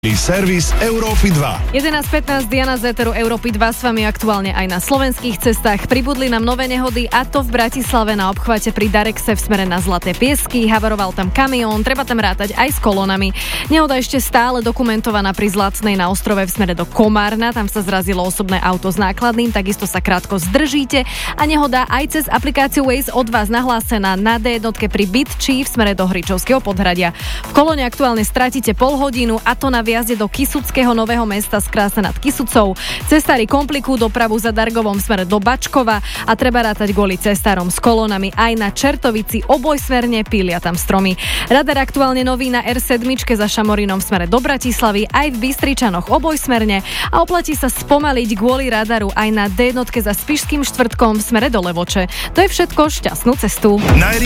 Servis Európy 2. 11.15 Diana z éteru Európy 2 s vami aktuálne aj na slovenských cestách. Pribudli nám nové nehody, a to v Bratislave na obchvate pri Darexe v smere na Zlaté Piesky. Havaroval tam kamión, treba tam rátať aj s kolónami. Nehoda ešte stále dokumentovaná pri Zlatnej na Ostrove v smere do Komárna. Tam sa zrazilo osobné auto s nákladným, takisto sa krátko zdržíte. A nehoda aj cez aplikáciu Waze od vás nahlásená na D1 pri Bytčí v smere do Hričovského Podhradia. V kolóne aktuálne stratíte pol hodinu, a to na jazde do Kysuckého Nového Mesta z Krása nad Kysucou. Cestári komplikujú dopravu za Dargovom smere do Bačkova a treba rátať kvôli cestárom s kolónami aj na Čertovici obojsmerne, pília tam stromy. Radar aktuálne nový na R7 za Šamorínom v smere do Bratislavy, aj v Bystričanoch obojsmerne a oplatí sa spomaliť kvôli radaru aj na D1 za Spišským Štvrtkom v smere do Levoče. To je všetko, šťastnú cestu.